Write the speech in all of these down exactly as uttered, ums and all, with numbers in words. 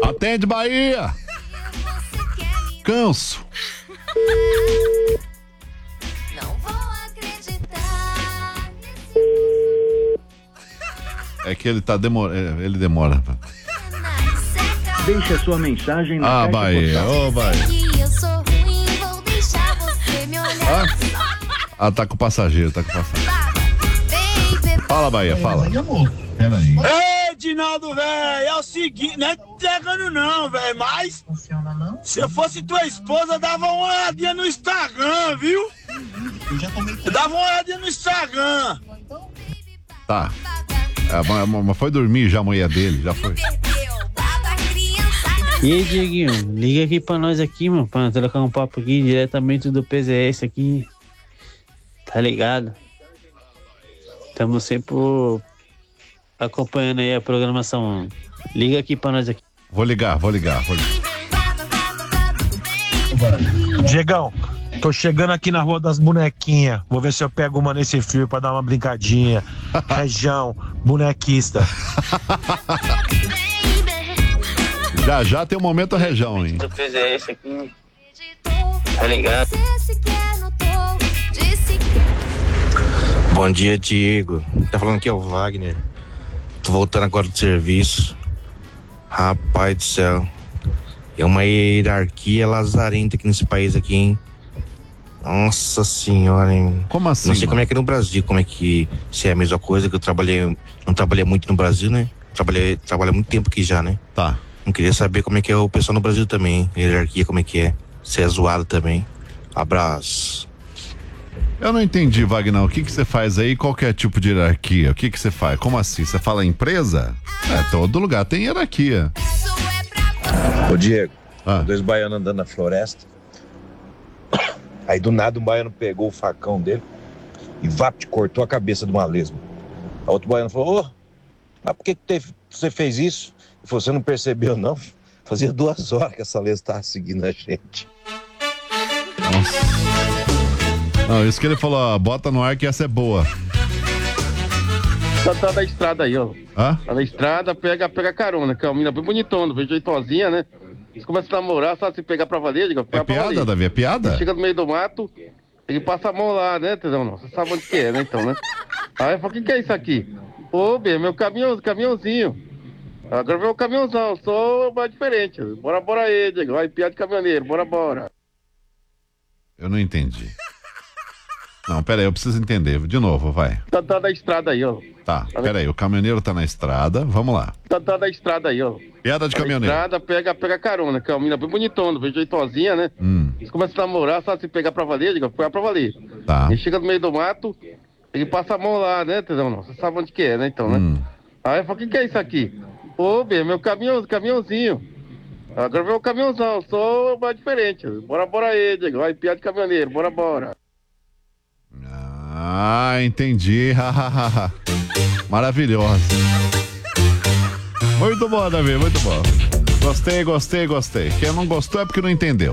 Atende, Bahia. Canso. Não vou acreditar. É que ele tá demorando. Ele demora. Deixe a sua mensagem na Ah, caixa Bahia. postal. Ô, Bahia. Que eu sou ruim, vou deixar você me olhar. Ah, tá com o passageiro, tá com o passageiro. Fala, Bahia, fala. Peraí. Ei, Dinaldo, velho, é o seguinte, não é entregando não, velho, mas se eu fosse tua esposa, dava uma olhadinha no Instagram, viu? Eu dava uma olhadinha no Instagram. Tá. É, mas, mas foi dormir já a mulher dele, já foi. E aí, Dieguinho, liga aqui pra nós aqui, mano, pra trocar um papo aqui diretamente do P Z S aqui. Tá ligado? Estamos sempre acompanhando aí a programação. Liga aqui pra nós aqui. Vou ligar, vou ligar, vou ligar. Diegão, tô chegando aqui na Rua das Bonequinhas. Vou ver se eu pego uma nesse fio pra dar uma brincadinha. Região, bonequista. Já já tem um momento região, hein? Do P Z S aqui. Tá ligado? Bom dia, Diego. Tá falando que é o Wagner. Tô voltando agora do serviço. Rapaz do céu. É uma hierarquia lazarenta aqui nesse país aqui, hein? Nossa senhora, hein? Como assim? Não sei mano? como é que é no Brasil, como é que se é a mesma coisa, que eu trabalhei, não trabalhei muito no Brasil, né? Trabalhei, trabalhei muito tempo aqui já, né? Tá. Não queria saber como é que é o pessoal no Brasil também, hein? Hierarquia, como é que é? Se é zoado também. Abraço. Eu não entendi, Wagner. O que que você faz aí? Qualquer tipo de hierarquia? O que que você faz? Como assim? Você fala empresa? É, todo lugar tem hierarquia. Ô Diego, Ah. dois baianos andando na floresta. Aí do nada um baiano pegou o facão dele e vap, cortou a cabeça de uma lesma. A outro baiano falou: ô, mas por que, que teve- você fez isso? Ele falou: você não percebeu não? Fazia duas horas que essa lesma estava seguindo a gente. Não, isso que ele falou, ó, bota no ar que essa é boa. Tá, tá da estrada aí, ó. Hã? Tá da estrada, pega, pega carona, que é uma menina bem bonitona, bem jeitosinha, né? Eles começam a namorar, sabe, se pegar pra valer, diga, É pega pra piada, valer. Davi? É piada? Chega no meio do mato, ele passa a mão lá, né, Tesão? Não, você sabe onde que é, né, então, né? Aí eu falo, o que que é isso aqui? Ô, Bê, meu caminhão, caminhãozinho. Agora vem o caminhãozão, sou mais diferente. Bora, bora aí, Diego, vai, piada de caminhoneiro, bora, bora. Eu não entendi. Não, pera aí, eu preciso entender. De novo, vai. Tá, tá da estrada aí, ó. Tá, pera aí, o caminhoneiro tá na estrada, vamos lá. Tá, tá da estrada aí, ó. Piada de Tá da caminhoneiro. estrada, pega, pega carona, que é uma menina bem bonitona, bem jeitosinha, né? Hum, Eles começam a namorar, sabe, se pegar pra valer, diga, pega pra valer. tá. Ele chega no meio do mato, ele passa a mão lá, né, Tesão? Não, você sabe onde que é, né, então, né? Hum. Aí eu falo, o que que é isso aqui? Ô, Bê, meu caminhão, caminhãozinho. Agora vem o caminhãozão, sou mais diferente. Bora, bora aí, Diego, vai, piada de caminhoneiro, bora, bora. Ah, entendi. Hahaha. Maravilhosa. Muito bom, Davi, muito bom. Gostei, gostei, gostei. Quem não gostou é porque não entendeu.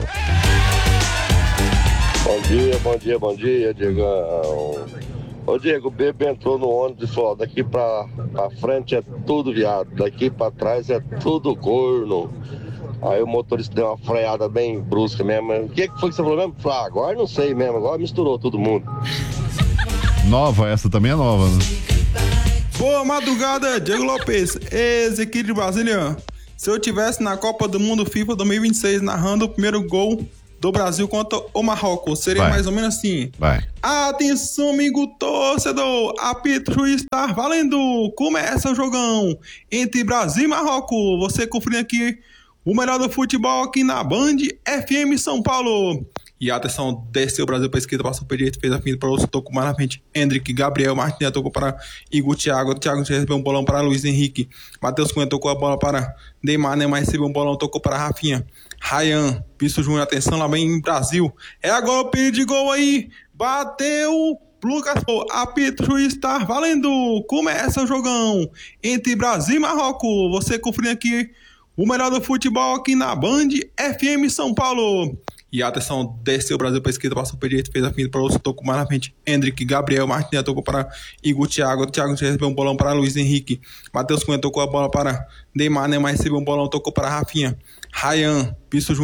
Bom dia, bom dia, bom dia, Diegão. Ô Diego, o bebê entrou no ônibus e falou: daqui pra, pra frente é tudo viado, daqui pra trás é tudo corno. Aí o motorista deu uma freada bem brusca mesmo. O que, que foi que você falou mesmo? Falei, ah, agora não sei mesmo, agora misturou todo mundo. Nova, essa também é nova, né? Boa madrugada, Diego Lopes, ex-equipe de Brasília. Se eu tivesse na Copa do Mundo FIFA dois mil e vinte e seis narrando o primeiro gol do Brasil contra o Marrocos, seria Vai. mais ou menos assim. Vai. Atenção, amigo torcedor, apito está valendo. Começa o jogão entre Brasil e Marrocos. Você conferindo aqui o melhor do futebol aqui na Band F M São Paulo. E atenção, desceu o Brasil para a esquerda, passou para a direita, fez a finta para o outro, tocou mais na frente. Hendrick, Gabriel, Martinez tocou para Igor Thiago. Thiago recebeu um bolão para Luiz Henrique. Matheus Cunha tocou a bola para Neymar. Neymar recebeu um bolão, tocou para Rafinha. Ryan, Vinícius Júnior, atenção lá bem em Brasil. É agora o pedido de gol aí. Bateu. Lucas, apito está valendo. Começa o jogão entre Brasil e Marrocos. Você conferindo aqui o melhor do futebol aqui na Band F M São Paulo. E atenção, desceu o Brasil para a esquerda, passou para a direita, fez a finta para o tocou mais na frente. Hendrick, Gabriel, Martinez tocou para Igor Thiago. Thiago recebeu um bolão para Luiz Henrique. Matheus Cunha tocou a bola para Neymar. Neymar recebeu um bolão, tocou para Rafinha. Ryan, Vinícius Júnior.